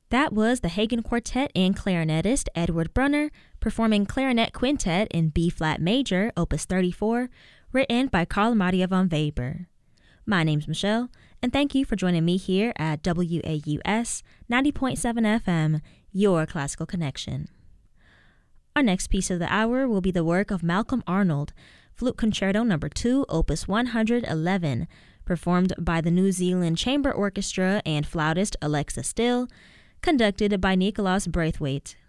That was the Hagen Quartet and clarinetist Edward Brunner performing Clarinet Quintet in B-flat major, Opus 34, written by Carl Amadia von Weber. My name's Michelle, and thank you for joining me here at WAUS 90.7 FM, your classical connection. Our next piece of the hour will be the work of Malcolm Arnold, Flute Concerto No. 2, Opus 111, performed by the New Zealand Chamber Orchestra and flautist Alexa Still, conducted by Nicholas Braithwaite.